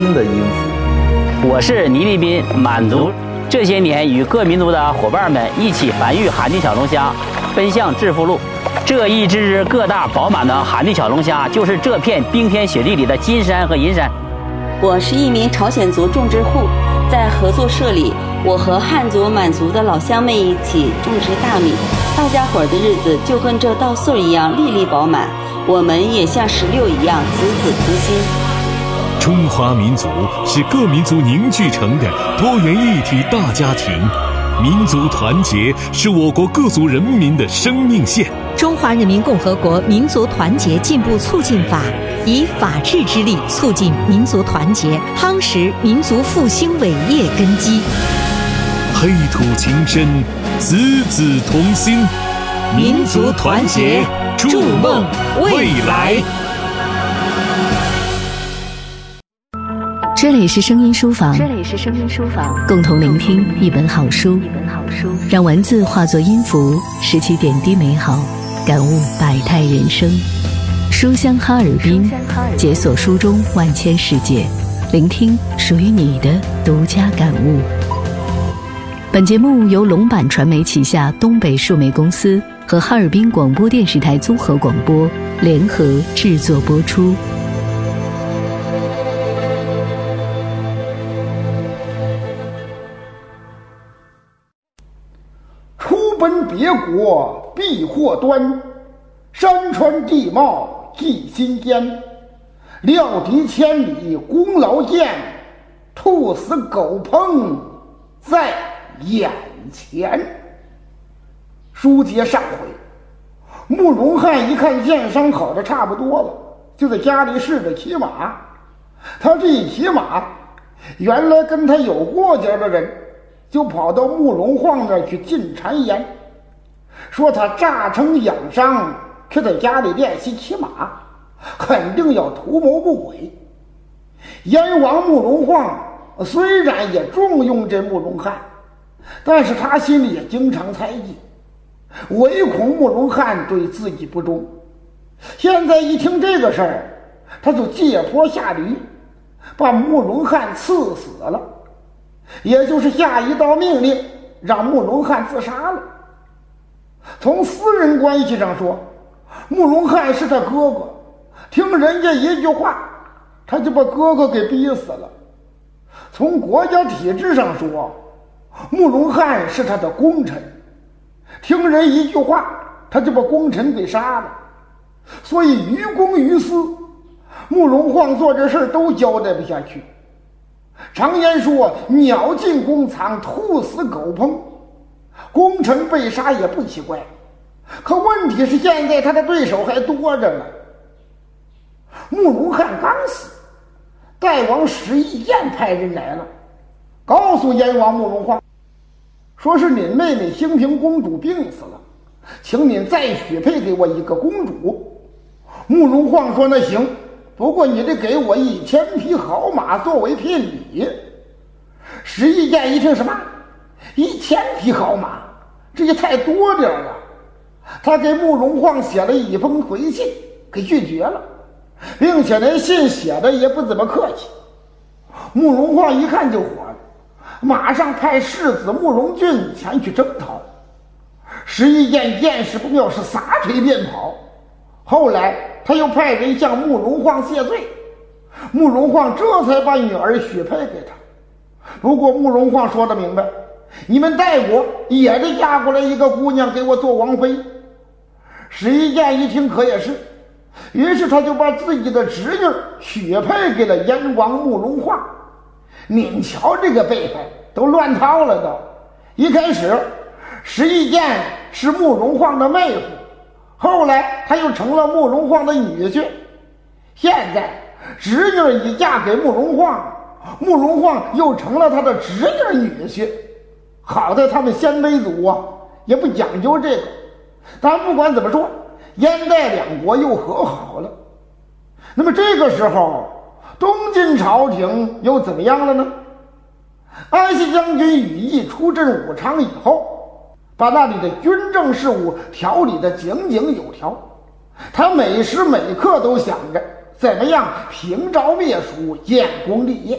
的音符。 我是倪立斌，满族这些年与各民族的伙伴们一起繁育寒地小龙虾，奔向致富路。这一只只个大饱满的寒地小龙虾，就是这片冰天雪地里的金山和银山。 我是一名朝鲜族种植户，在合作社里，我和汉族、满族的老乡们一起种植大米，大家伙儿的日子就跟这稻穗一样粒粒饱满，我们也像石榴一样子子同心。 中华民族是各民族凝聚成的多元一体大家庭，民族团结是我国各族人民的生命线。 中华人民共和国民族团结进步促进法以法治之力促进民族团结，夯实民族复兴伟业根基。 黑土情深，子子同心，民族团结，筑梦未来。 这里是声音书房，共同聆听一本好书，让文字化作音符，拾起点滴美好，感悟百态人生。书香哈尔滨，解锁书中万千世界，聆听属于你的独家感悟。本节目由龙板传媒旗下东北数媒公司和哈尔滨广播电视台综合广播联合制作播出。 奔别国必祸端，山川地貌记心间。料敌千里功劳见，兔死狗烹在眼前。书接上回，慕容翰一看箭伤好的差不多了，就在家里试着骑马。他这一骑马，原来跟他有过节的人就跑到慕容晃那儿去进谗言，说他诈称养伤，却在家里练习骑马，肯定要图谋不轨。燕王慕容晃虽然也重用这慕容翰，但是他心里也经常猜忌，唯恐慕容翰对自己不忠。现在一听这个事儿，他就借坡下驴，把慕容翰赐死了，也就是下一道命令让慕容翰自杀了。从私人关系上说，慕容翰是他哥哥，听人家一句话他就把哥哥给逼死了。从国家体制上说，慕容翰是他的功臣，听人一句话他就把功臣给杀了。所以于公于私，慕容晃做这事都交代不下去。常言说，鸟进宫藏，兔死狗烹，功臣被杀也不奇怪，可问题是现在他的对手还多着呢。慕容翰刚死，代王石义彦派人来了，告诉燕王慕容晃，说是您妹妹兴平公主病死了，请您再许配给我一个公主。慕容晃说那行，不过你得给我1000匹好马作为聘礼。石义彦一听，什么1000匹好马，这也太多点了。他给慕容晃写了一封回信，给拒绝了，并且连信写的也不怎么客气。慕容晃一看就火了，马上派世子慕容俊前去征讨。石义彦见势不妙，是撒腿便跑。后来他又派人向慕容晃谢罪，慕容晃这才把女儿许配给他。不过慕容晃说得明白，你们代国也得嫁过来一个姑娘给我做王妃。石义彦一听可也是，于是他就把自己的侄女许配给了燕王慕容晃。您瞧这个辈分都乱套了都。一开始石义彦是慕容晃的妹夫，后来他又成了慕容晃的女婿，现在侄女已嫁给慕容晃，慕容晃又成了他的侄女女婿。好在他们鲜卑族啊也不讲究这个，但不管怎么说，燕代两国又和好了。那么这个时候东晋朝廷又怎么样了呢？安西将军羽翼出镇武昌以后，把那里的军政事务调理得井井有条，他每时每刻都想着怎么样平朝灭蜀，建功立业？